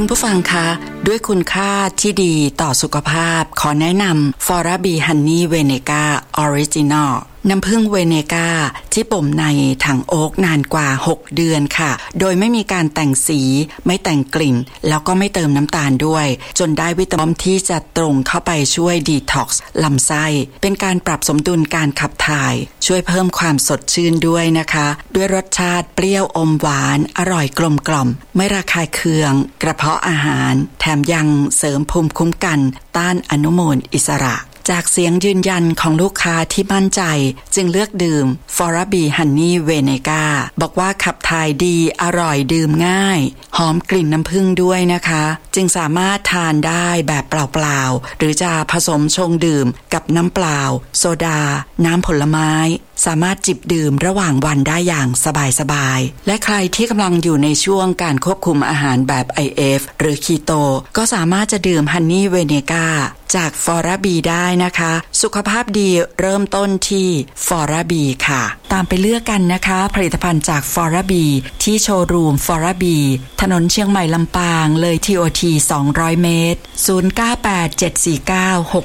คุณผู้ฟังคะด้วยคุณค่าที่ดีต่อสุขภาพขอแนะนำ Flora Bee Honey Vinegar Original น้ำผึ้งเวเนกาที่บ่มในถังโอ๊กนานกว่า6เดือนค่ะโดยไม่มีการแต่งสีไม่แต่งกลิ่นแล้วก็ไม่เติมน้ำตาลด้วยจนได้วิตามินที่จะตรงเข้าไปช่วยดีท็อกซ์ลำไส้เป็นการปรับสมดุลการขับถ่ายช่วยเพิ่มความสดชื่นด้วยนะคะด้วยรสชาติเปรี้ยวอมหวานอร่อยกลมกล่อมไม่ระคายเคืองกระเพาะอาหารแถมยังเสริมภูมิคุ้มกันต้านอนุมูลอิสระจากเสียงยืนยันของลูกค้าที่มั่นใจจึงเลือกดื่ม Flora Bee Honey Vinegar บอกว่าขับถ่ายดีอร่อยดื่มง่ายหอมกลิ่นน้ำผึ้งด้วยนะคะจึงสามารถทานได้แบบเปล่าๆหรือจะผสมชงดื่มกับน้ำเปล่าโซดาน้ำผลไม้สามารถจิบดื่มระหว่างวันได้อย่างสบายๆและใครที่กำลังอยู่ในช่วงการควบคุมอาหารแบบ IF หรือคีโตก็สามารถจะดื่ม Honey Vinegar จาก Flora Bee ได้นะคะสุขภาพดีเริ่มต้นที่ Flora Bee ค่ะตามไปเลือกกันนะคะผลิตภัณฑ์จาก Flora Bee ที่โชว์รูม Flora Bee ถนนเชียงใหม่ลำปางเลย TOT 200 เมตร 0987496088